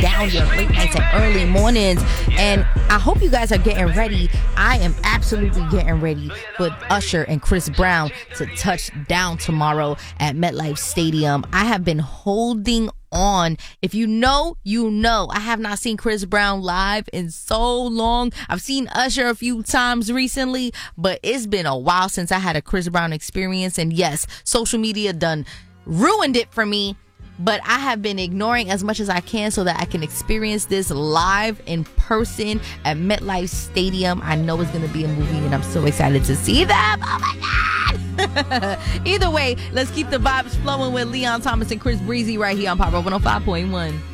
down your late nights and early mornings. And I hope you guys are getting ready. I am absolutely getting ready for Usher and Chris Brown to touch down tomorrow at MetLife Stadium. I have been holding on. If you know, you know. I have not seen Chris Brown live in so long. I've seen Usher a few times recently, but it's been a while since I had a Chris Brown experience. And yes, social media done ruined it for me, but I have been ignoring as much as I can so that I can experience this live in person at MetLife Stadium. I know it's going to be a movie, and I'm so excited to see them. Oh my God! Either way, let's keep the vibes flowing with Leon Thomas and Chris Breezy right here on Pop Rock 105.1.